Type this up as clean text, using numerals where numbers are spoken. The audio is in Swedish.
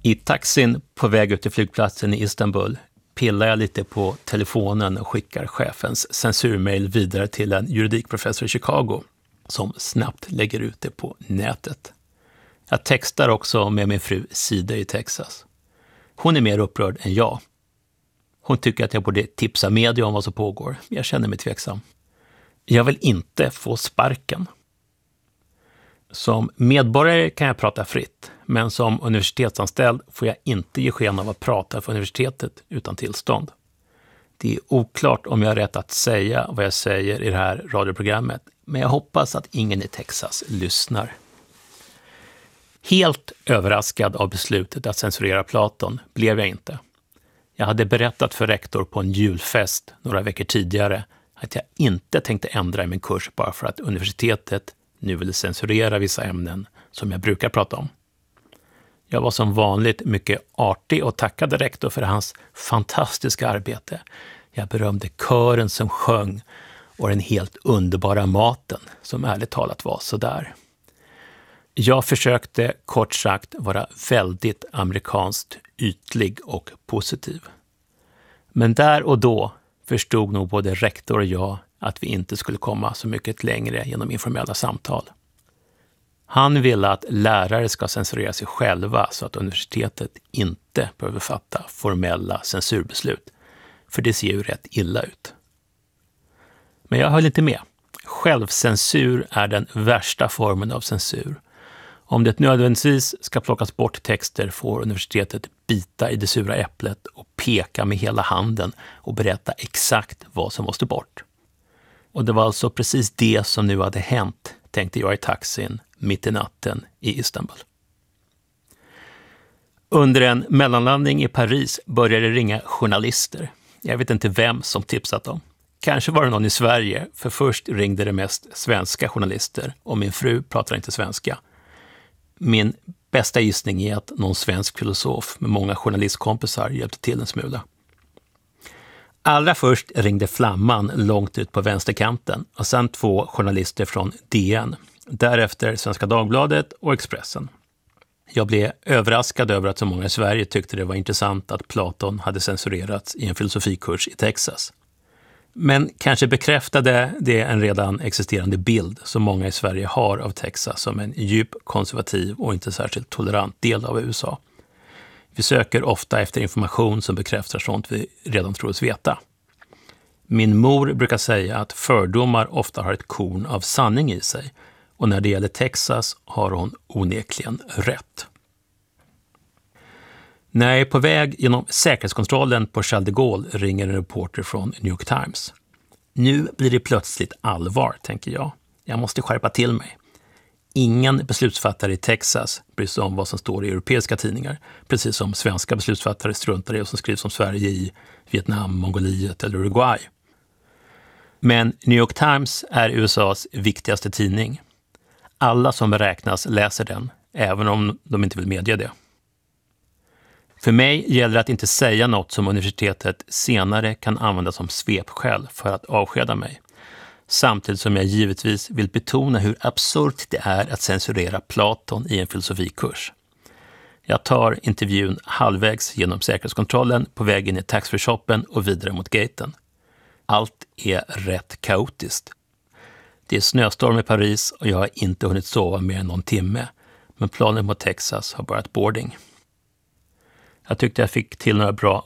I taxin på väg ut till flygplatsen i Istanbul pillar jag lite på telefonen och skickar chefens censurmail vidare till en juridikprofessor i Chicago som snabbt lägger ut det på nätet. Jag textar också med min fru Sida i Texas. Hon är mer upprörd än jag. Hon tycker att jag borde tipsa media om vad som pågår. Jag känner mig tveksam. Jag vill inte få sparken. Som medborgare kan jag prata fritt, men som universitetsanställd får jag inte ge sken av att prata för universitetet utan tillstånd. Det är oklart om jag har rätt att säga vad jag säger i det här radioprogrammet, men jag hoppas att ingen i Texas lyssnar. Helt överraskad av beslutet att censurera Platon blev jag inte. Jag hade berättat för rektor på en julfest några veckor tidigare att jag inte tänkte ändra i min kurs bara för att universitetet nu ville censurera vissa ämnen som jag brukar prata om. Jag var som vanligt mycket artig och tackade rektor för hans fantastiska arbete. Jag berömde kören som sjöng och den helt underbara maten som ärligt talat var sådär. Jag försökte kort sagt vara väldigt amerikanskt ytlig och positiv. Men där och då förstod nog både rektor och jag att vi inte skulle komma så mycket längre genom informella samtal. Han ville att lärare ska censurera sig själva så att universitetet inte behöver fatta formella censurbeslut, för det ser ju rätt illa ut. Men jag höll inte med. Självcensur är den värsta formen av censur. Om det nödvändigtvis ska plockas bort texter får universitetet bita i det sura äpplet och peka med hela handen och berätta exakt vad som måste bort. Och det var alltså precis det som nu hade hänt, tänkte jag i taxin mitt i natten i Istanbul. Under en mellanlandning i Paris började det ringa journalister. Jag vet inte vem som tipsat dem. Kanske var det någon i Sverige, för först ringde det mest svenska journalister och min fru pratar inte svenska. Min bästa gissning är att någon svensk filosof med många journalistkompisar hjälpte till en smula. Allra först ringde Flamman långt ut på vänsterkanten och sen 2 journalister från DN. Därefter Svenska Dagbladet och Expressen. Jag blev överraskad över att så många i Sverige tyckte det var intressant att Platon hade censurerats i en filosofikurs i Texas. Men kanske bekräftade det en redan existerande bild som många i Sverige har av Texas som en djup konservativ och inte särskilt tolerant del av USA. Vi söker ofta efter information som bekräftar sånt vi redan tror oss veta. Min mor brukar säga att fördomar ofta har ett korn av sanning i sig, och när det gäller Texas har hon onekligen rätt. När jag är på väg genom säkerhetskontrollen på Charles de Gaulle ringer en reporter från New York Times. Nu blir det plötsligt allvar, tänker jag. Jag måste skärpa till mig. Ingen beslutsfattare i Texas bryr sig om vad som står i europeiska tidningar, precis som svenska beslutsfattare struntar i vad som skrivs om Sverige i Vietnam, Mongoliet eller Uruguay. Men New York Times är USAs viktigaste tidning. Alla som beräknas läser den, även om de inte vill medge det. För mig gäller det att inte säga något som universitetet senare kan använda som svepskäl för att avskeda mig. Samtidigt som jag givetvis vill betona hur absurt det är att censurera Platon i en filosofikurs. Jag tar intervjun halvvägs genom säkerhetskontrollen på vägen i taxfree-shoppen och vidare mot gaten. Allt är rätt kaotiskt. Det är snöstorm i Paris och jag har inte hunnit sova mer än någon timme, men planen mot Texas har börjat boarding. Jag tyckte jag fick till några bra